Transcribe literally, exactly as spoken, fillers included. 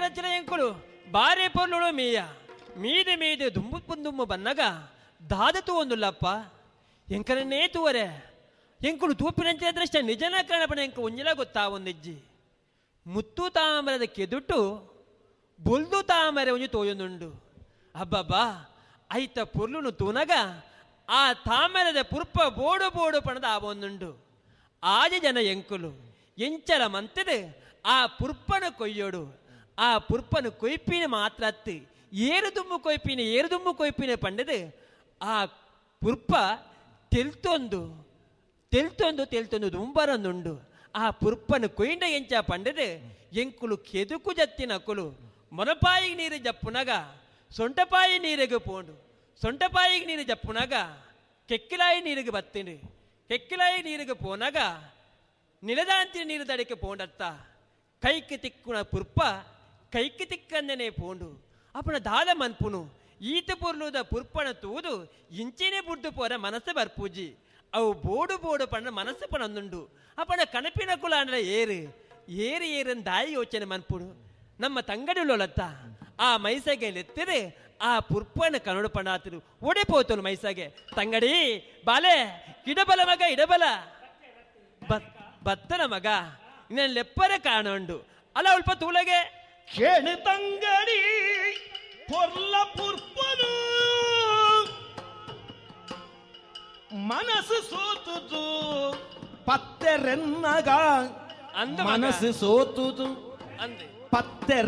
ಎಂಚಿನ ಎಂಕುಲು ಬಾರೆ ಪೊರ್ಲು ಮೀಯ ಮೀದೆ ಮೀದೆ ದುಂಬು ಪುಂದುಂಬು ಬನ್ನಗ ದಾದತು ಒಂದುಲ್ಲಪ್ಪ ಎಂಕರನ್ನೇ ತೂವರೆ ಎಂಕುಲು ತೂಪಿನಂಚಿನ ದೃಷ್ಟ ನಿಜನ ಕಾಣಪಣ ಎಂಕ ಒಂಜಿಲ ಗೊತ್ತಾ ಒಂದಿಜ್ಜಿ ಮುತ್ತು ತಾಮರದ ಕೆದುಟ್ಟು ಬೊಲ್ದು ತಾಮರೆ ಒಂಜಿ ತೋಯೊಂದುಂಡು ಅಬ್ಬಬ್ಬಾ ಐತ ಪೊರ್ಲುನು ತೂನಗ ಆ ತಾಮರದ ಪುರ್ಪ ಬೋಡು ಬೋಡು ಪಣದ ಆವೊಂದುಂಡು ಆಜ ಜನ ಎಂಕುಲು ಎಂಚಲ ಮಂತದ ಆ ಪುರ್ಪನ ಕೊಯ್ಯೋಡು ಆ ಪುರ್ಪನು ಕೊಯ್ಪಿನ ಮಾತ್ರ ಅತ್ತು ಏರು ದುಮ್ಮು ಕೊಯ್ಪಿನ ಏರು ದುಮ್ಮು ಕೊಯ್ಪಿನ ಪಂಡದು ಆ ಪುರ್ಪ ತೆಲ್ತೊಂದು ತೆಲ್ತೊಂದು ತೆಲ್ತೊಂದು ದುಂಬರೊಂದುಂಡು ಆ ಪುರ್ಪನು ಕೊಯ್ಂಡ ಎಂಚ ಪಂಡದು ಎಂಕುಲು ಕೆದುಕು ಜತ್ತಿನ ಅಕುಲು ಮೊನಪಾಯಿಗೆ ನೀರು ಜಪ್ಪುನಗ ಸೊಂಟಪಾಯಿ ನೀರಿಗೆ ಪೋಂಡು ಸೊಂಟಪಾಯಿಗೆ ನೀರು ಜಪ್ಪುನಗ ಕೆಕ್ಕಿಲಾಯಿ ನೀರಿಗೆ ಬತ್ತಿಂಡು ಕೆಕ್ಕಿಲಾಯಿ ನೀರಿಗೆ ಪೋನಾಗ ನಿಲದಾಂತಿನ ನೀರು ದಡಿಕೆ ಪೋಂಡತ್ತ ಕೈಕ್ಕೆ ತಿಕ್ಕುಣ ಪುರ್ಪ ಕೈಕ್ಕೆ ತಿಕ್ಕಂದನೆ ಪೋಂಡು ಅಪ್ಪನ ದಾದ ಮನ್ಪುನು ಈತ ಪೊರ್ಲುದ ಪುರ್ಪಣ ತೂದು ಇಂಚಿನೇ ಬುಡ್ದು ಪೋರ ಮನಸ್ಸು ಬರ್ಪೂಜಿ ಅವು ಬೋಡು ಬೋಡು ಪಣ್ಣ ಮನಸ್ಸು ಪಣಂದುಂಡು ಅಪ್ಪನ ಕಣಪಿನ ಕುಲ ಅಂದ್ರೆ ಏರು ಏರು ಏರನ್ ದಾಯಿ ಯೋಚನೆ ಮನ್ಪುಡು ನಮ್ಮ ತಂಗಡಿಲೊಲತ್ತ ಆ ಮೈಸಗೆ ಎತ್ತಿದೆ ಆ ಪುರ್ಪನ ಕನ್ನಡ ಪಣಾತರು ಓಡಿಪೋತನು ಮೈಸಗೆ ತಂಗಡಿ ಬಾಲೆ ಇಡಬಲ ಮಗ ಇಡಬಲ ಬತ್ತನ ಮಗ ಇನ್ನೇನು ಲೆಪ್ಪರೆ ಕಾಣುಂಡು ಅಲ್ಲ ಅಲ್ಪ ತೂಲಗೆ ಕೇಳಿ ತಂಗಡಿ ಪೊರ್ಲ ಪುರ್ಪನು ಮನಸ್ಸು ಸೋತುದು ಪತ್ತೆರೆನ್ನಗ ಅಂದ ಮನಸ್ಸು ಸೋತುದು ಅಂದೆ ಪತ್ತೆರೆನ್ನಗ